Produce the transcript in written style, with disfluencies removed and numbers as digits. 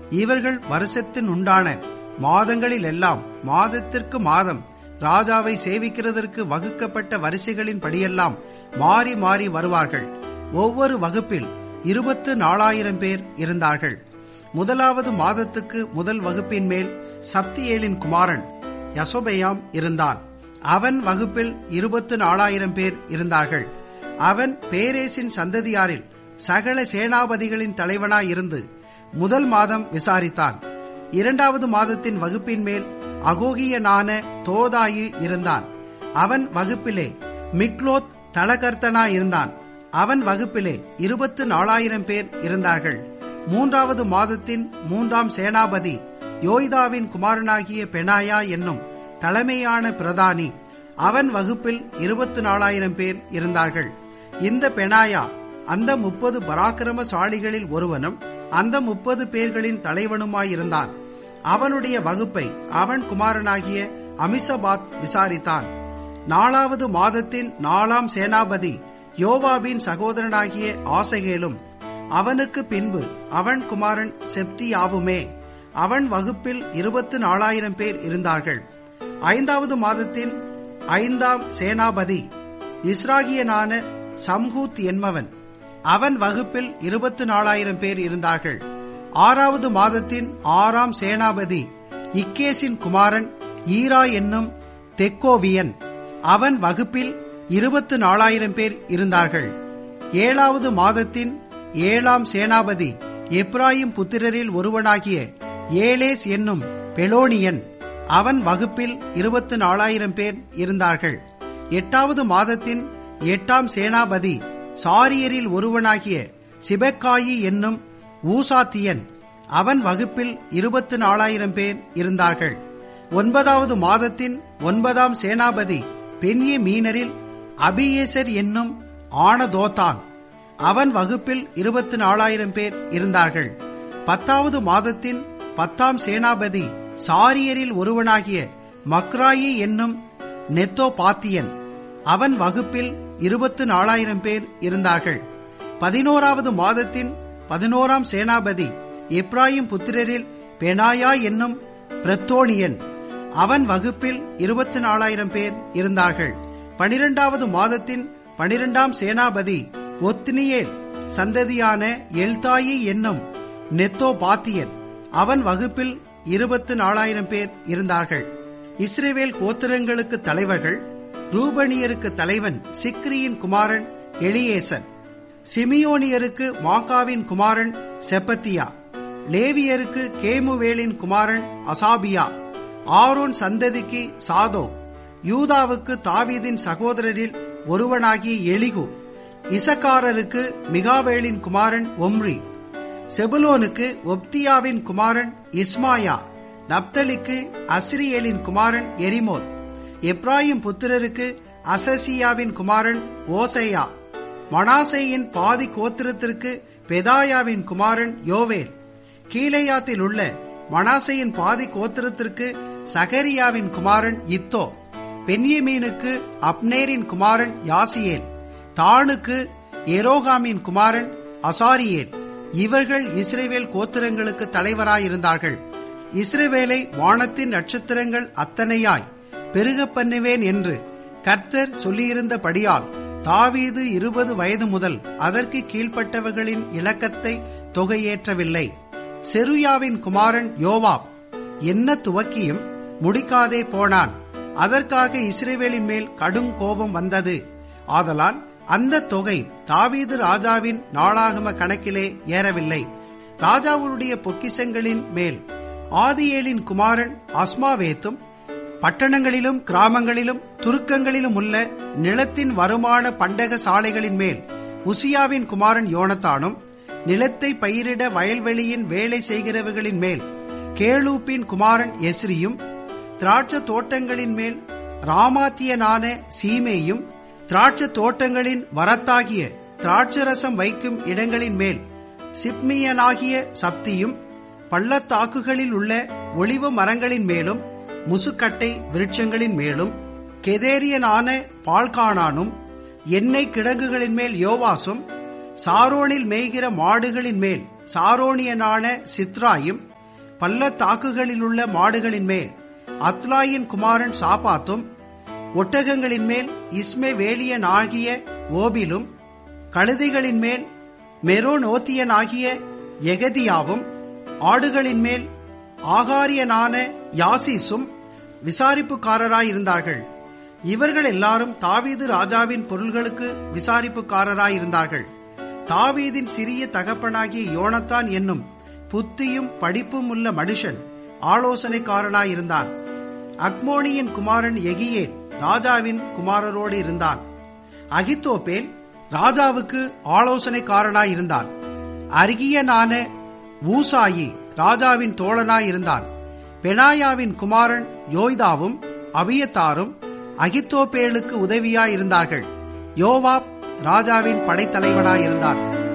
இவர்கள் வருஷத்தின் உண்டான மாதங்களில் எல்லாம் மாதத்திற்கு மாதம் ராஜாவை சேவிக்கிறதற்கு வகுக்கப்பட்ட வரிசைகளின் படியெல்லாம் மாறி மாறி வருவார்கள். ஒவ்வொரு வகுப்பில் 24,000 பேர் இருந்தார்கள். முதலாவது மாதத்துக்கு முதல் வகுப்பின் மேல் சப்தியேலின் குமாரன் யசோபெயாம் இருந்தான். அவன் வகுப்பில் 24,000 பேர் இருந்தார்கள். அவன் பேரேசின் சந்ததியாரில் சகல சேனாபதிகளின் தலைவனாயிருந்து முதல் மாதம் விசாரித்தான். இரண்டாவது மாதத்தின் வகுப்பின் மேல் அகோகியனான தோதாயு இருந்தான். அவன் வகுப்பிலே மிக்லோத் தளகர்த்தனாயிருந்தான். அவன் வகுப்பிலே 24,000 பேர் இருந்தார்கள். மூன்றாவது மாதத்தின் மூன்றாம் சேனாபதி யோய்தாவின் குமாரனாகிய பெனாயா என்னும் தலைமையான பிரதானி. அவன் வகுப்பில் 24,000 பேர் இருந்தார்கள். இந்த பெனாயா அந்த 30 பராக்கிரமசாலிகளில் ஒருவனும் அந்த 30 பேர்களின் தலைவனுமாயிருந்தான். அவனுடைய வகுப்பை அவன் குமாரனாகிய அமிசபாத் விசாரித்தான். நாலாவது மாதத்தின் 4ஆம் சேனாபதி யோவாபின் சகோதரனாகிய ஆசகேலும் அவனுக்கு பின்பு அவன் குமாரன் செப்தியாவுமே. அவன் வகுப்பில் 24,000 பேர் இருந்தார்கள். ஐந்தாவது மாதத்தின் 5ஆம் சேனாபதி இஸ்ராகியனான சம்ஹூத் என்பவன். அவன் வகுப்பில் 24,000 பேர் இருந்தார்கள். ஆறாவது மாதத்தின் 6ஆம் சேனாபதி இக்கேசின் குமாரன் ஈரா என்னும் தெக்கோவியன். அவன் வகுப்பில் 24,000 பேர் இருந்தார்கள். ஏழாவது மாதத்தின் 7ஆம் சேனாபதி எப்ராயிம் புத்திரரில் ஒருவனாகிய ஏலேஸ் என்னும் பெலோனியன். அவன் வகுப்பில் 24,000 பேர் இருந்தார்கள். எட்டாவது மாதத்தின் 8ஆம் சேனாபதி சாரியரில் ஒருவனாகிய சிபெக்காயி என்னும் ஊசாத்தியன். அவன் வகுப்பில் 24,000 பேர் இருந்தார்கள். ஒன்பதாவது மாதத்தின் 9ஆம் சேனாபதி பென்யமீனரில் அபியேசர் என்னும் ஆனதோத்தான். அவன் வகுப்பில் 24,000 பேர் இருந்தார்கள். பத்தாவது மாதத்தின் 10ஆம் சேனாபதி சாரியரில் ஒருவனாகிய மக்ராயி என்னும் நெத்தோபாத்தியன். அவன் வகுப்பில் 24,000 பேர் இருந்தார்கள். 11வது மாதத்தின் 11ஆம் சேனாபதி எப்ராயிம் புத்திரரில் பெனாயா என்னும் பிரத்தோனியன். அவன் வகுப்பில் 24,000 பேர் இருந்தார்கள். 12வது மாதத்தின் 12ஆம் சேனாபதி ஒத்னியேல் சந்ததியான எல்தாயி என்னும் நெத்தோபாத்தியன். அவன் வகுப்பில் 24,000 பேர் இருந்தார்கள். இஸ்ரவேல் கோத்திரங்களுக்கு தலைவர்கள். ரூபனியருக்கு தலைவன் சிக்ரியின் குமாரன் எலியேசர். சிமியோனியருக்கு மாக்காவின் குமாரன் செப்பத்தியா. லேவியருக்கு கேமுவேலின் குமாரன் அசாபியா. ஆரோன் சந்ததிக்கு சாதோக். யூதாவுக்கு தாவீதின் சகோதரரில் ஒருவனாகிய எலிகு. இசக்காரருக்கு மிகாவேலின் குமாரன் ஒம்ரி. செபுலோனுக்கு ஒப்தியாவின் குமாரன் இஸ்மாயா. நப்தலிக்கு அஸ்ரியேலின் குமாரன் எரிமோத். எப்ராயிம் புத்திரருக்கு அசசியாவின் குமாரன் ஓசையா. மனாசேயின் பாதி கோத்திரத்திற்கு பெதாயாவின் குமாரன் யோவேல். கீலேயாத்தில் உள்ள மனாசேயின் பாதி கோத்திரத்திற்கு சகரியாவின் குமாரன் இத்தோ. பென்யமீனுக்கு அப்னேரின் குமாரன் யாசியேல். தானுக்கு எரோகாமின் குமாரன் அசாரியேல். இவர்கள் இஸ்ரவேல் கோத்திரங்களுக்கு தலைவராயிருந்தார்கள். இஸ்ரவேலை வானத்தின் நட்சத்திரங்கள் அத்தனையாய் பெருக பண்ணுவேன் என்று கர்த்தர் சொல்லியிருந்தபடியால் தாவீது 20 வயது முதல் அதற்கு கீழ்ப்பட்டவர்களின் இலக்கத்தை தொகையேற்றவில்லை. செருயாவின் குமாரன் யோவாப் என்ன துவக்கியும் முடிக்காதே போனான். அதற்காக இஸ்ரவேலின் மேல் கடும் கோபம் வந்தது. ஆதலால் அந்த தொகை தாவீது ராஜாவின் நாளாகம கணக்கிலே ஏறவில்லை. ராஜாவுடைய பொக்கிஷங்களின் மேல் ஆதியேலின் குமாரன் அஸ்மாவேத்தும் பட்டணங்களிலும் கிராமங்களிலும் துருக்கங்களிலும் உள்ள நிலத்தின் வருமான பண்டக சாலைகளின் மேல் உசியாவின் குமாரன் யோனத்தானும் நிலத்தை பயிரிட வயல்வெளியின் வேலை செய்கிறவர்களின் மேல் கேளூப்பின் குமாரன் எஸ்ரியும் திராட்சை தோட்டங்களின் மேல் ராமாத்தியனான சீமேயும் திராட்சை தோட்டங்களின் வரத்தாகிய திராட்சரசம் வைக்கும் இடங்களின் மேல் சிப்மியனாகிய சப்தியும் பள்ளத்தாக்குகளில் உள்ள ஒளிவு மரங்களின் மேலும் முசுக்கட்டை விருட்சங்களின் மேலும் கெதேரியனான பால்கானானும் எண்ணெய் கிடங்குகளின் மேல் யோவாசும் சாரோனில் மேய்கிற மாடுகளின் மேல் சாரோனியனான சித்ராயும் பள்ளத்தாக்குகளிலுள்ள மாடுகளின் மேல் அத்லாயின் குமாரன் சாபாத்தும், ஒட்டகங்களின் மேல் இஸ்மவேலியன் ஆகிய ஓபிலும், கழுதைகளின் மேல் மெரோனோத்தியன் ஆகிய எகதியாவும், ஆடுகளின் மேல் ஆகாரியனான யாசிசும் விசாரிப்புக்காரராயிருந்தார்கள். இவர்கள் எல்லாரும் தாவீது ராஜாவின் பொருள்களுக்கு விசாரிப்புக்காரராயிருந்தார்கள். தாவீதின் சிறிய தகப்பனாகிய யோனத்தான் என்னும் புத்தியும் படிப்பும் உள்ள மனுஷன் ஆலோசனைக்காரனாயிருந்தான். அக்மோனியின் குமாரன் எகியேல் ராஜாவின் குமாரரோடு இருந்தான். அகித்தோப்பேல் ராஜாவுக்கு ஆலோசனைக்காரனாயிருந்தான். அர்கியனான ஊசாயி ராஜாவின் தோழனாயிருந்தான். பெனாயாவின் குமாரன் யோய்தாவும் அபியத்தாரும் அகித்தோப்பேலுக்கு உதவியாயிருந்தார்கள். யோவாப் ராஜாவின் படைத்தலைவனாயிருந்தான்.